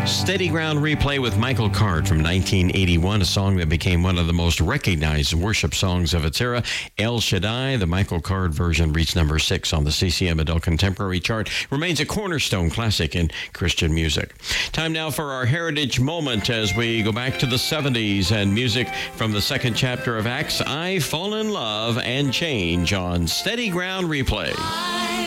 Steady Ground Replay with Michael Card from 1981, a song that became one of the most recognized worship songs of its era. El Shaddai, the Michael Card version, reached number 6 on the CCM Adult Contemporary chart. Remains a cornerstone classic in Christian music. Time now for our heritage moment as we go back to the 70s and music from the second chapter of Acts. I Fall in Love and Change on Steady Ground Replay.